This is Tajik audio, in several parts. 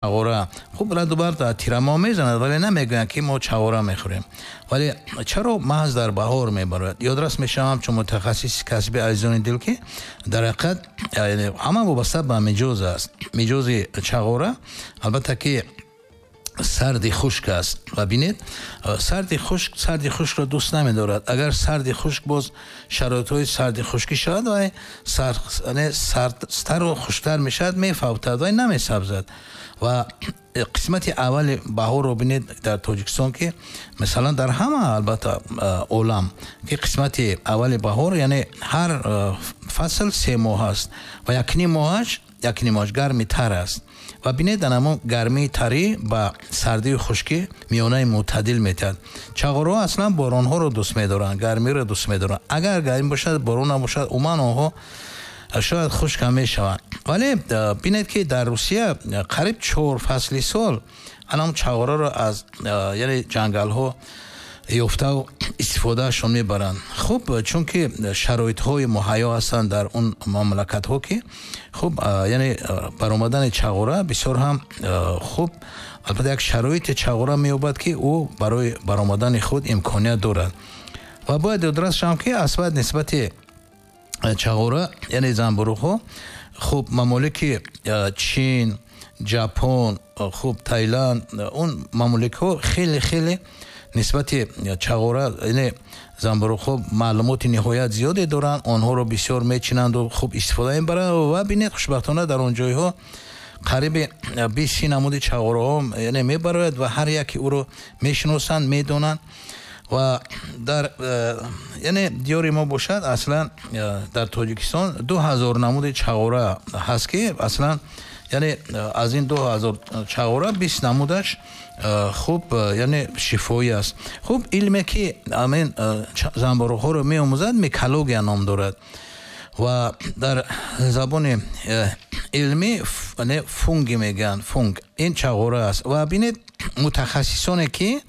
чағора хуб радубар тирамо мезанад, вале намегӯянд ки мо чағора мехӯрем. Вале чаро маҳз дар баҳор мебарад? Ёдрас мешавам чун мутахассиси касби азизони дил ки дар ҳақиқат ҳама вобаста ба миҷоз аст. Миҷози чағора албатта ки сарди хушк аст. Ва бинед сарди хушкро дӯст намедорад. Агар сарди хушк боз шароитҳои сарди хушкӣ шавад вай сардтару хушктар мешавад, мефавтад вай намесабзад. ва қисмати аввали баҳорро бинед дар Тоҷикистон ки масалан дар ҳама албатта олам ки қисмати аввали баҳор яъне ҳар фасл 3 моҳ аст ва якни моҳаш гарми тар аст. ва бинед анамон гармии тарӣ ба сардию хушкӣ миёнаи мӯътадил метиҳад. Чағораҳо аслан боронҳоро дӯст медоранд, гармиро дӯст медоранд. Агар гарм бошад, борон набошад, умуман онҳо шояд хушк ҳам мешаванд. Вале бинед ки дар Русия қариб 4 фасли сол анам чағораро аз яъне ҷангалҳо ёфтаву истифодаашон мебаранд. Хуб чунки шароитҳои муҳайё ҳастанд дар он мамлакатҳо ки хуб яъне баромадани чағора бисёр ҳам хуб албатта як шароити чағора меёбад ки ӯ барои баромадани худ имконият дорад. Ва бояд ёдрас шавам ки асбат нисбати чағора яъне занбӯруғҳо хуб мамолики Чин, Ҷапон, хуб Таиланд, он мамоликҳо хеле нисбати чағора яъне занбӯруғҳо маълумоти ниҳоят зиёде доранд, онҳоро бисёр мечинанду хуб истифода мебаранд ва бинед хушбахтона дар он ҷойҳо қариби 20 намуди чағораҳо яъне мебарояд ва ҳар яке ӯро мешиносанд, медонанд. ва дар яъне диёри мо бошад аслан дар Тоҷикистон 2000 намуди чағора ҳаст ки аслан яъне аз ин 2000 чағора 20 намудаш хуб яъне шифоӣ аст. Хуб илме ки амин занбӯруғҳоро меомӯзад микология ном дорад ва дар забони илмӣ фунги мегӯянд. Фунг ин чағора аст ва бинед мутахассисоне ки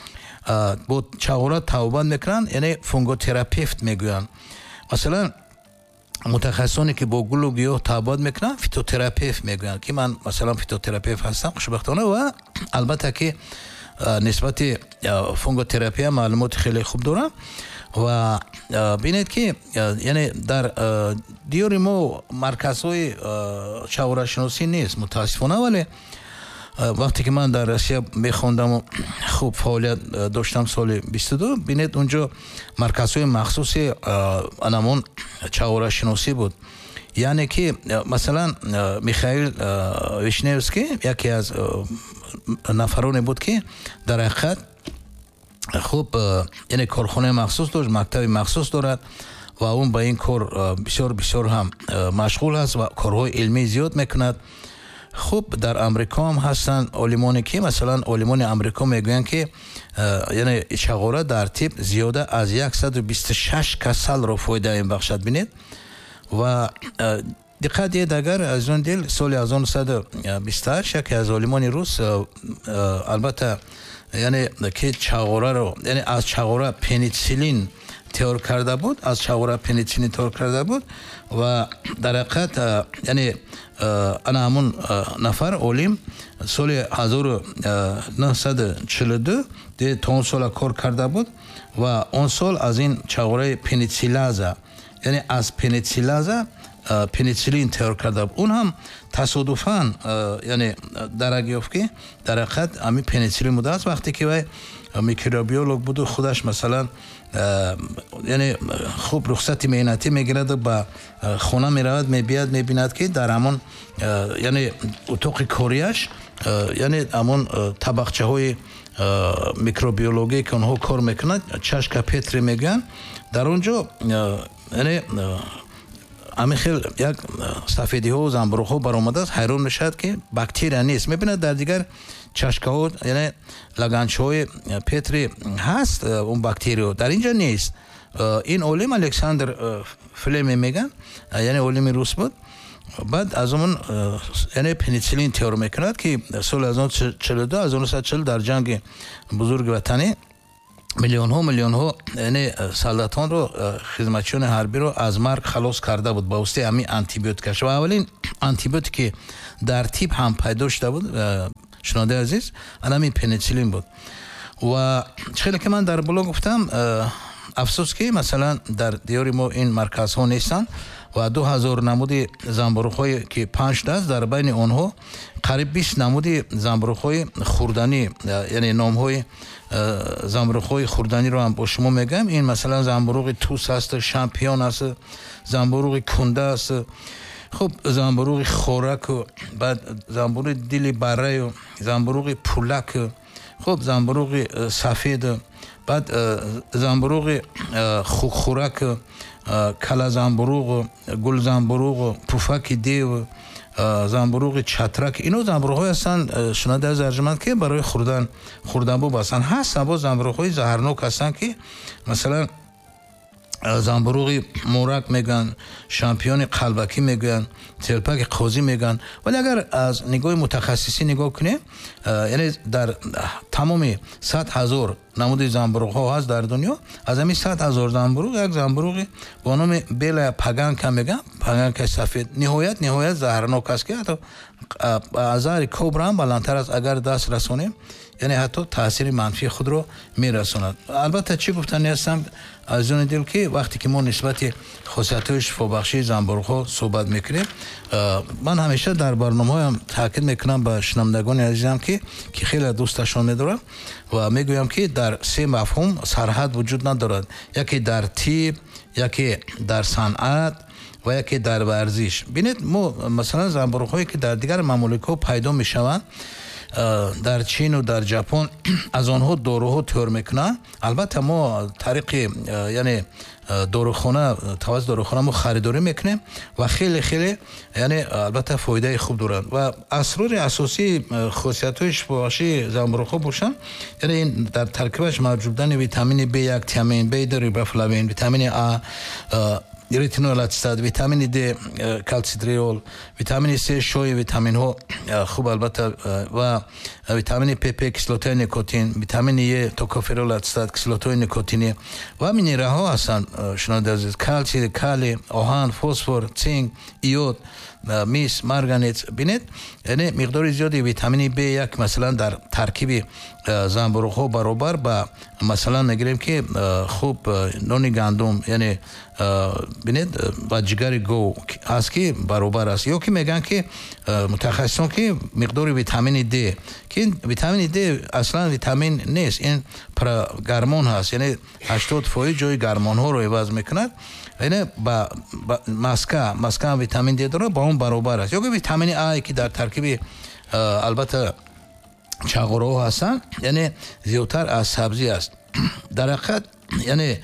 бо чағора тавбат мекунанд яъне фунготерапевт мегӯянд. Масалан мутахассисоне ки бо гулу гиёҳ тавбат мекунанд фитотерапевт мегӯянд ки ман масалан фитотерапевт ҳастам хушбахтона ва албатта ки нисбати фунготерапия маълумоти хеле хуб дорам. ва бинед ки яъне дар диёри мо марказҳои чағорашиносӣ нест мутаассифона, вале вақте ки ман дар Россия мехондам хуб фаъолият доштам соли 22 бинед унҷо марказҳои махсуси анамон чағорашиносӣ буд. яъне ки масалан Михаил Вишневский яке аз нафароне буд ки дар ҳақиқат хуб яъне корхонаи махсус дошт, мактаби махсус дорад ва он ба ин кор бисёр ҳам машғул аст ва корҳои илмӣ зиёд мекунад. хуб дар амрико ҳам ҳастанд олимоне ки масалан олимони амрико мегӯянд ки яъне чағора дар тиб зиёда аз 126 касалро фоида мебахшад. Бинед ва диққат диҳед агар аз он дил соли 1928 яке аз олимони рус албатта яъне ки чағораро яъне аз чағора пенициллин теор карда буд, аз чағора пенициллин теор карда буд ва дар ҳақиқат яъне ана ҳамун нафар олим соли 1942 то он сола кор карда буд ва он сол аз ин чағораи пенициллаза яъне аз пенициллаза пенициллин теор карда буд. Он ҳам тасодуфан яъне дарак ёфт ки дар ҳақиқат ҳамин пенициллин будааст. вақте ки вай микробиолог буду худаш масалан яъне хуб рухсати меҳнатӣ мегирад, ба хона меравад, мебияд, мебинад ки дар ҳамон яъне утоқи корияш яъне ҳамон табақчаҳои микробиологие ки онҳо кор мекунад, чашка петри мегӯянд, дар он ҷо яъне ҳамин хел як сафедиҳо занбӯруғҳо баромадааст. ҳайрон мешавад ки бактерия нест. мебинад дар дигар чашкаҳо яъне лаганчаҳои петри ҳаст, он бактерио дар инҷа нест. ин олим Александр Флеминг мегӯянд, яъне олими рус буд. баъд аз он яъне пенициллин теор мекунад ки соли 1942 дар ҷанги бузурги ватанӣ миллионҳо яъне солдатонро хизматчиёни ҳарбиро аз марг халос карда буд ба воситаи ҳамин антибиотикаш. ва аввалин антибиотики дар тиб ҳам пайдо шуда буд, шунодаи азиз, ҳамин пенициллин буд. ва хеле ки ман дар блог гуфтам, афсус ки масалан дар диёри мо ин марказҳо нестанд ва 2000 намуди занбурӯғҳое ки 5 даст, дар байни онҳо қариб 20 намуди занбурӯғҳои хурданӣ, яъне номҳои занбурӯғҳои хурданиро ҳам бо шумо мегӯям. ин масалан занбурӯғи тус аст, шампион аст, занбурӯғи кунда аст, хуб занбурӯғи хораку, баъд занбурӯғи дили барраю, занбурӯғи пулаку, хуб занбурӯғи сафеду, баъд занбурӯғи хукхураку, кала занбурӯғу, гул занбурӯғу, пуфаки деву, занбурӯғи чатрак. ино занбурӯғҳое ҳастанд, шунодаи зарҷаманд, ки барои хурданбоб ҳастанд. ҳаст або занбурӯғҳои заҳрнок ҳастанд, ки масалан занбурӯғи мурак мегӯянд, шампиони қалбакӣ мегӯянд, телпаки қозӣ мегӯянд. вале агар аз нигоҳи мутахассисӣ нигоҳ кунем, яъне дар тамоми 100 000 намуди занбурӯғҳо ҳаст дар дунё, аз ҳамин 100 000 занбурӯғ як занбурӯғи бо номи белая паганка мегӯянд, паганкаи сафед, ниҳоят заҳрнок аст, ки ҳатто аз заҳри кобра ҳам баландтар аст. агар даст расонем, яъне ҳатто таъсири манфии худро мерасонад. албатта чӣ гуфтани ҳастам азизони дил, ки вақте ки мо нисбати хосиятҳои шифобахшии занбурӯғҳо суҳбат мекунем, ман ҳамеша дар барномаҳоям таъкид мекунам ба шунавандагони азизам, ки хеле дӯсташон медорам ва мегӯям, ки дар се мафҳум сарҳад вуҷуд надорад. яке дар тиб, яке дар санъат ва яке дар варзиш. бинед мо масалан занбурӯғҳое ки дар дигар мамлакатҳо пайдо мешаванд, дар чин ва дар ҷапон, аз онҳо дороҳо тайёр мекунанд. албатта мо тариқи яъне дорухона, тавассути дорухона мо харидорӣ мекунем ва хеле яъне албатта фоидаи хуб доранд. ва асрори асосии хосиятҳои шифобахшии занбурӯғҳо бошанд, яъне ин дар таркибаш мавҷуд будани витамини B1, тиамин, B2, рибофлавин, витамини А, ретинол ҳастад, витамини Д, калцитриол, витамини С, шои витаминҳо хуб албатта, ва витамини ПП, кислотаи никотин, витамини Е, токоферол ҳастад, кислотаи никотини ва минералҳо ҳастанд. шунодаи азиз, калсий, калий, оҳан, фосфор, цинк, иод, мис, марганец. бинед, яъне миқдори зиёди витамини B1 масалан дар таркиби занбурӯғҳо баробар ба масалан мегирем, ки хуб нони гандум, яъне бинед ба ҷигари гов аст, ки баробар аст. ё ки мегӯянд, ки мутахассисон, ки миқдори витамини Д, ки витамини Д аслан витамин нест, ин гормон ҳаст, яъне 80% ҷои гормонҳоро иваз мекунад. яъне ба маска витамин Д дорад, ба он баробар аст. ё ки витамини А, ки дар таркиби албатта чағораҳо ҳастанд, яъне зиёдтар аз сабзӣ аст. дар ҳақиқат яъне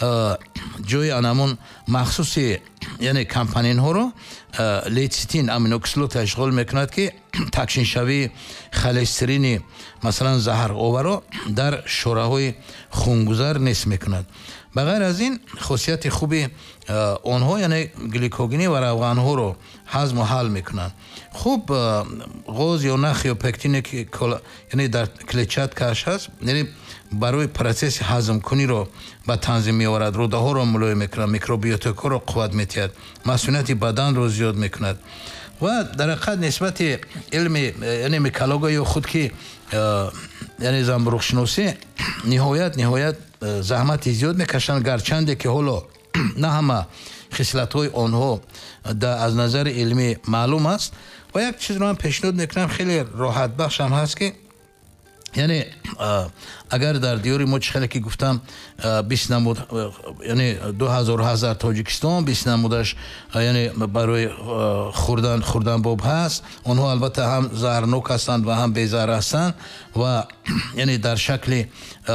ҷои анамон махсуси яъне компонентҳоро лецитин аминокислота ишғол мекунад, ки такшиншавии холестерини масалан заҳроваро дар шораҳои хунгузар нест мекунад. ба ғайр аз ин хосияти хуби онҳо, яъне гликогени ва равғанҳоро ҳазму ҳал мекунанд. хуб ғоз ё нах ё пектине, ки яъне дар клетчаткааш ҳаст, яъне барои процесси ҳазмкуниро ба танзим меорад, рӯдаҳоро мулоим мекунад, микробиотикаҳоро қувват метиҳад, масъулияти баданро зиёд мекунад. ва дар ҳақиқат нисбати илми яъне микология ё худ ки яъне занбурӯғшиносӣ ниҳоят заҳмати зиёд мекашанд, гарчанде ки ҳоло на ҳама хислатҳои онҳо аз назари илмӣ маълум аст. ва як чизро ҳам пешниҳод мекунам, хеле роҳатбахш ҳам ҳаст, ки яъне агар дар диёри мо чихеле ки гуфтам 20 намуд, яъне 2000 Тоҷикистон, 20 намудаш яъне барои хурданбоб ҳаст. онҳо албатта ҳам заҳрнок ҳастанд ва ҳам безаҳр ҳастанд ва яъне дар шакли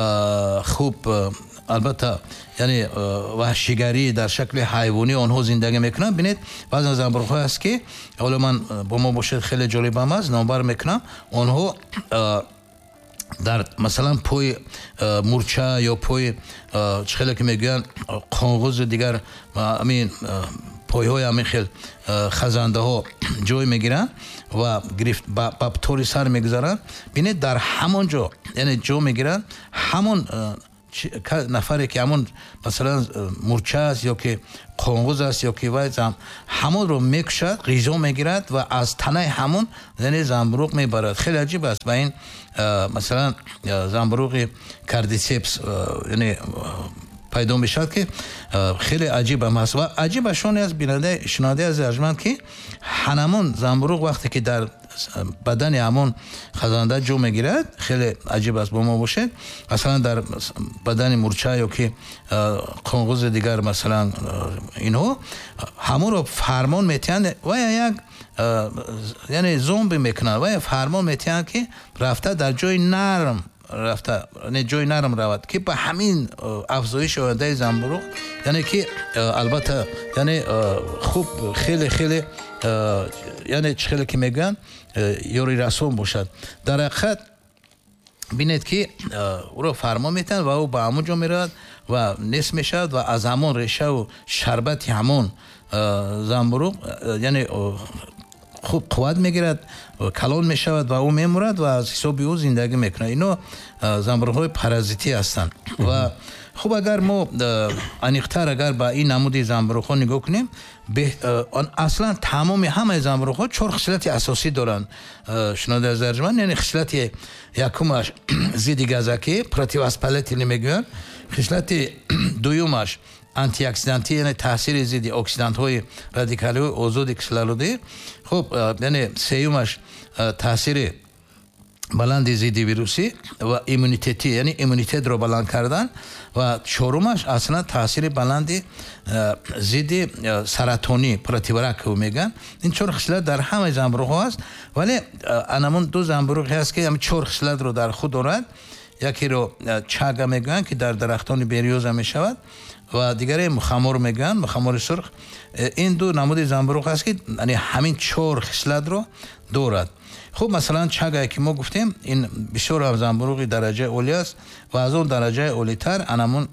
хуб албатта яъне ваҳшигарӣ, дар шакли ҳайвонӣ онҳо зиндагӣ мекунанд. бинед баъзан занбурӯғҳое ҳаст, ки ҳоло ман бо мо бошед хеле ҷолибам аст, номбар мекунам. онҳо дар масалан пои мурча ё пои чихеле ки мегӯянд қонғузи дигар, амин пойҳои ҳамин хел хазандаҳо ҷой мегиранд ва гирифт ба тори сар мегузаранд. бинед дар ҳамон ҷо, яъне ҷо мегиранд, ҳамон нафаре ки ҳамон масалан мурча аст ё ки қонғуз аст ё ки вай ҳамонро мекушад, ғизо мегирад ва аз танаи ҳамон яъне замбуруғ мебарад. хеле аҷиб аст. ва ин масалан замбуруғи кардицепс яъне пайдо мешавад ки хеле аҷиб ҳам ҳаст. ва аҷиб ашоне аст шунавандаи азиз арҷманд ки ҳанамон замбуруғ вақте ки дар бадани ҳамон хазонанда ҷо мегирад, хеле аҷиб аст бо мо бошед. масалан дар бадани мурча ё ки қонғузи дигар масалан инҳо ҳамонро фармон метиҳанд ва як яъне зомби мекунанд ва фармон метиҳанд ки рафта дар ҷои нарм рафта ҷои нарм равад ки ба ҳамин афзоиши ояндаи замбуруғ яъне ки албатта яъне хуб хеле хеле яъне чӣ хеле ки мегӯянд ёрирасон бошад. дар ҳақиқат бинед ки ӯро фармон метиҳанд ва ӯ ба ҳамон ҷо меравад ва нес мешавад ва аз ҳамон решаву шарбати ҳамон замбуруғ яъне хуб қувват мегирад, калон мешавад ва ӯ мемурад ва аз ҳисоби ӯ зиндагӣ мекунад. ино замбуруғҳои паразитӣ ҳастанд. ва хуб агар мо аниқтар агар ба ин намуди замбуруғҳо нигоҳ кунем, аслан тамоми ҳамаи замбуруғҳо 4 хислати асосӣ доранд. шунавандаи азиз арҷманд, яъне хислати якумаш зидди газакӣ, противовоспалительӣ мегӯянд. хислати дуюмаш антиоксидантӣ, яъне таъсири зидди оксидантҳои радикалиҳои озоди кислородӣ. хуб яъне сеюмаш таъсири баланди зидди вирусӣ ва иммунитетӣ, яъне иммунитетро баланд кардан. ва чорумаш аслан таъсири баланди зидди саратонӣ, противораково мегӯянд. ин 4 хислат дар ҳамаи замбуруғҳо ҳаст, вале анамон 2 замбуруғе ҳаст ки ҳамин 4 хислатро дар худ дорад. якеро чага мегӯянд ки дар дарахтони бериоза мешавад ва дигаре мухаммор мегӯянд, мухаммори сурх. ин 2 намуди замбуруғ ҳаст ки ҳамин 4 хислатро дорад. хуб масалан чагае ки мо гуфтем, ин бисёр замбуруғи дараҷаи олӣ аст ва аз он дараҷаи олитар анамон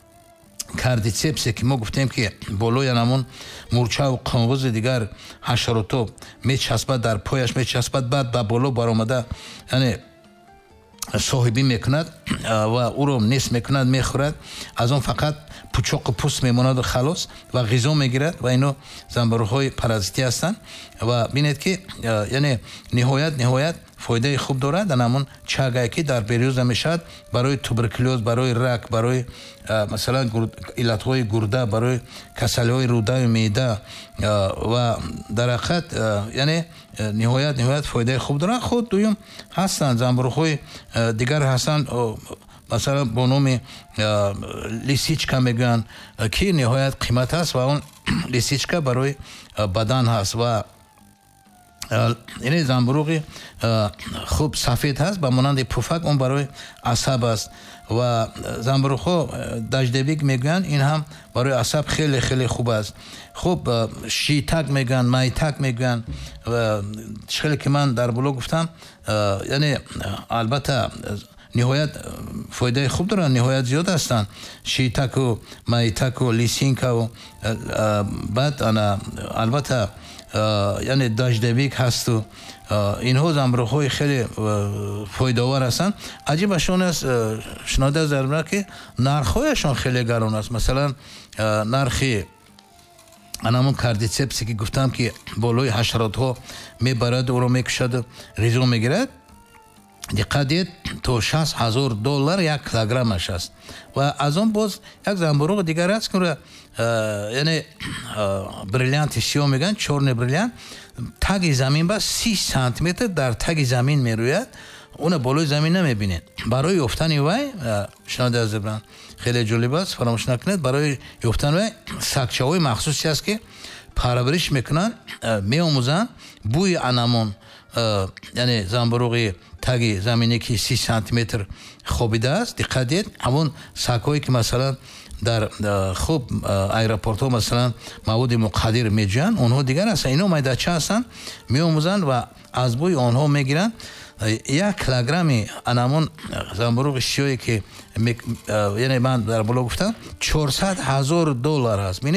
кардицепсе ки мо гуфтем ки болои анамон мурчаву қонғузи дигар ҳашарото мечаспад, дар пояш мечаспад, баъд ба боло баромада яъне соҳибӣ мекунад ва ӯро нес мекунад, мехӯрад. аз он фақат пӯчоқу пӯст мемонаду халос ва ғизо мегирад ва ино замбуруғҳои паразитӣ ҳастанд. ва бинед ки яъне ниҳоят фоидаи хуб дорад. анамон чагае ки дар бериоза мешавад барои туберкулёз, барои рак, барои масалан иллатҳои гурда, барои касалиҳои рӯдаю меъда ва дар ҳақиқат яъне ниҳоят фоидаи хуб дорад. худ дуюм ҳастанд замбуруғҳои дигар ҳастанд, масалан бо номи лисичка мегӯянд ки ниҳоят қимат ҳаст ва он лисичка барои бадан ҳаст. ва ин замбуруғи хуб сафед ҳаст ба монанди пуфак, он барои асаб аст. ва замбуруғҳо даждебик мегӯянд, ин ҳам барои асаб хеле хеле хуб аст. хуб шийтак мегӯянд, майтак мегӯянд. чӣ хеле ки ман дар боло гуфтам, яъне албатта ниҳоят фоидаи хуб доранд, ниҳоят зиёд ҳастанд. шийтаку, майтаку, лисинкаву баъд албатта яъне даждебик ҳасту инҳо замбуруғҳои хеле фоидаовар ҳастанд. аҷиб ашон аст шунавандаи азиз арҷманд ки нархҳояшон хеле гарон аст. масалан нархи анамон кардицепсе ки гуфтам ки болои ҳашаротҳо мебарад, ӯро мекушаду ғизо мегирад, диққат диҳед то $60,000 1 килограммаш аст. ва аз он боз як замбуруғи дигар аст ки яъне бриллианти сиёҳ мегӯянд, чорни бриллиант, таги замин ба 30 сантиметр дар таги замин мерӯяд, уна болои замин намебинед. барои ёфтани вай шунавандаи азиз хеле ҷолиб аст, фаромӯш накунед, барои ёфтани вай сагчаҳои махсусе аст ки парвариш мекунанд, меомӯзанд бӯи анамон яъне замбуруғи таги замине ки 30 сантиметр хобидааст. диққат диҳед ҳамон сагҳое ки масалан дар хуб аэропортҳо масалан маводи муқаддир меҷӯянд, онҳо дигар ҳастанд. ино майдача ҳастанд, меомӯзанд ва аз бӯи онҳо мегиранд. 1 килограмми анамон замбуруғи сиёҳе ки яъне ман дар боло гуфтам $400,000 ҳаст. бинед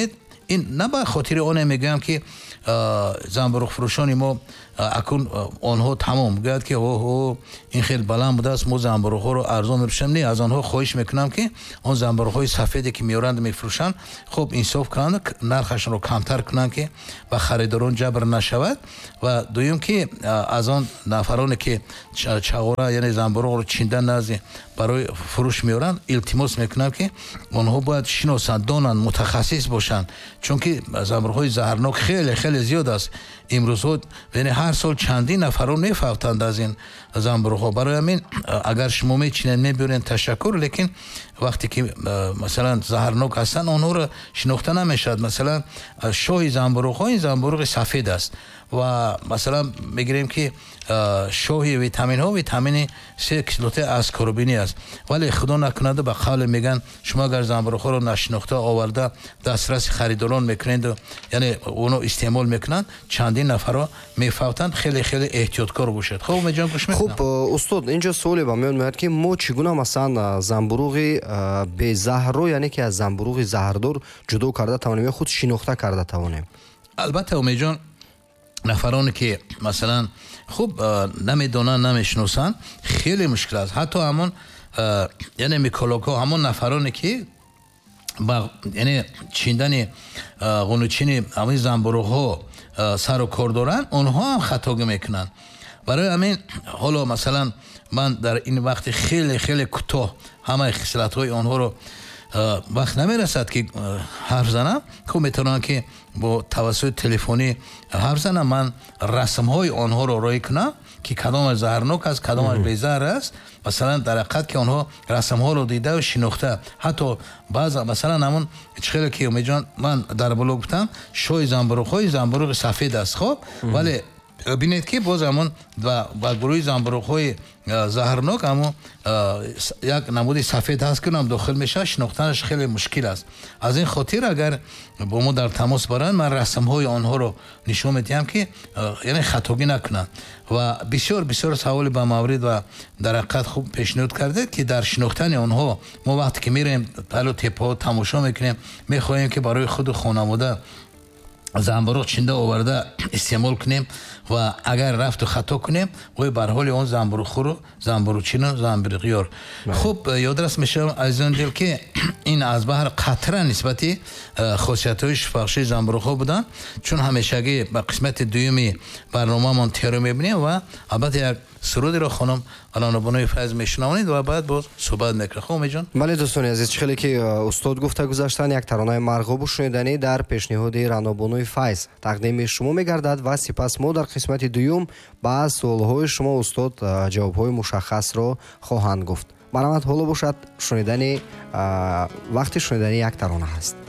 ин на ба хотири оне мегӯям ки занбуруғфурӯшони мо акун онҳо тамом гӯяд ки ин хел баланд будааст, мо занбуруғҳоро арзон мефурӯшем. Не, аз онҳо хоҳиш мекунам ки он занбуруғҳои сафеде ки меоранд мефурӯшанд, хуб инсоф кунанд, нархашонро камтар кунанд ки ба харидорон ҷабр нашавад. Ва дуюм ки аз он нафароне ки чағора яъне занбуруғро чинда назди барои фурӯш меоранд, илтимос мекунам ки онҳо бояд шиносанд, донанд, мутахассис бошанд, чунки занбуруғҳои заҳрнок хеле хеле зиёд аст. имрӯзҳо яъне ҳар сол чандин нафарон мефавтанд аз ин занбуруғҳо. барои ҳамин агар шумо мечинед мебиёред, ташаккур, лекин вақте ки масалан заҳрнок ҳастанд онҳоро шинохта намешавад. масалан шоҳи занбуруғҳо ин занбуруғи сафед аст ва масалан мегирем ки шоҳи витаминҳо витамини С кислотаи аскорбинӣ аст. вале худо накунада ба қавле мегӯянд шумо агар занбуруғҳоро нашинохта оварда дастраси харидорон мекунед, яъне оно истеъмол мекунанд, чандин нафаро мефавтанд. хеле хеле эҳтиёткор бошед. хуб меҷон гӯш мекунам. хуб устод, инҷо суоле ба меёд меояд ки мо чӣ гуна масалан занбуруғи безаҳрро, яъне ки аз занбуруғи заҳрдор ҷудо карда тавонем ё худ шинохта карда тавонем? албатта умеҷон, нафароне ки масалан хуб намедонанд, намешиносанд, хеле мушкил аст. ҳатто ҳамон яъне микологҳо, ҳамон нафароне ки ба яъне чиндани ғунучини ҳамин занбуруғҳо сару кор доранд, онҳо ҳам хатогӣ мекунанд. барои ҳамин ҳоло масалан ман дар ин вақти хеле хеле кӯтоҳ ҳамаи хислатҳои онҳоро вақт намерасад ки ҳарф занам. хуб метавонам ки бо тавассути телефонӣ ҳарф занам, ман расмҳои онҳоро роӣ кунам ки кадомаш заҳрнок аст, кадомаш безаҳр аст. масалан дар ҳақиқат ки онҳо расмҳоро дидау шинохта, ҳатто баъза масалан ҳамон чхеле ки умеҷон ман дар блог гуфтам, шоҳи занбуруғҳои занбуруғи сафед аст. хоб вале бинед ки боз ҳамон ба гурӯҳи занбуруғҳои заҳрнок ҳамон як намуди сафед ҳаст ки нам дохил мешавад, шинохтанаш хеле мушкил аст. аз ин хотир агар бо мо дар тамос баранд, ман расмҳои онҳоро нишон медиҳам ки яъне хатогӣ накунанд. ва бисёр бисёр саволи ба маврид ва дар ҳақиқат хуб пешниҳод кардед ки дар шинохтани онҳо мо вақте ки мерем палу теппаҳо тамошо мекунем, мехоҳем ки барои худу хонавода занбуруғ чинда оварда истеъмол кунем ва агар рафту хато кунем вой бар ҳоли он занбуруғхӯру занбуруғчину занбуруғёр. хуб ёдрас мешавам азизони дил ки ин аз баҳр қатра нисбати хосиятҳои шифобахшии занбуруғҳо буданд, чун ҳамешагӣ ба қисмати дуюми барномаамон теро мебинем ва албатта як сурудиро хонум алонобонои файз мешунавонид ва баъд боз суҳбат мекунем. хуб меҷон. бале дӯстони азиз, чӣ хеле ки устод гуфта гузаштанд, як таронаи марғубу шуниданӣ дар пешниҳоди раҳнобонои файз тақдими шумо мегардад ва сипас мо дар қисмати дуюм ба суолҳои шумо устод ҷавобҳои мушаххасро хоҳанд гуфт. баромад ҳоло бошад шунидани вақти шунидани як тарона ҳаст.